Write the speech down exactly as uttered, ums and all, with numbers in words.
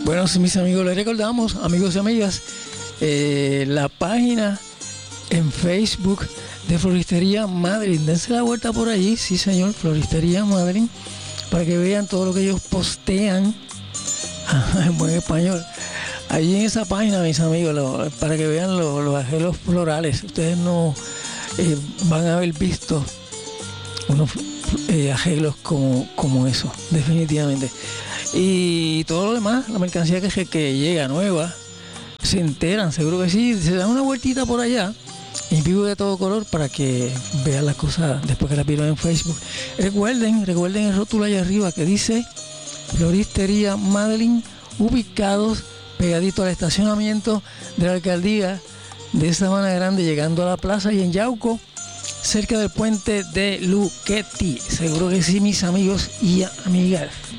Bueno, sí, mis amigos, les recordamos, amigos y amigas, eh, la página en Facebook de Floristería Madeline. Dense la vuelta por allí, sí señor, Floristería Madeline, para que vean todo lo que ellos postean en buen español. Allí en esa página, mis amigos, lo, para que vean los, los arreglos florales. Ustedes no eh, van a haber visto unos eh, arreglos como, como eso, definitivamente. Y todo lo demás, la mercancía que, que llega nueva, se enteran, seguro que sí, se dan una vueltita por allá, en vivo de todo color, para que vean las cosas después que las vieron en Facebook. Recuerden, recuerden el rótulo allá arriba que dice Floristería Madeline, ubicados pegadito al estacionamiento de la alcaldía de Sabana Grande, llegando a la plaza, y en Yauco, cerca del puente de Luquetti. Seguro que sí, mis amigos y amigas.